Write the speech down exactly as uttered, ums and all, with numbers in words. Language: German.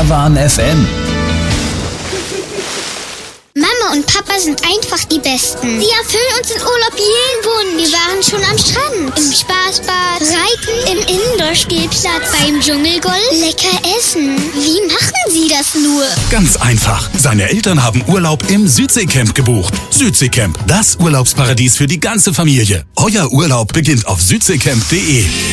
Ballermann F M. Mama und Papa sind einfach die Besten. Sie erfüllen uns in Urlaub jeden Wunsch. Wir waren schon am Strand, im Spaßbad, reiten, im Indoor-Spielplatz, beim Dschungelgolf, lecker essen. Wie machen Sie das nur? Ganz einfach. Seine Eltern haben Urlaub im Südseecamp gebucht. Südseecamp, das Urlaubsparadies für die ganze Familie. Euer Urlaub beginnt auf südseecamp punkt de.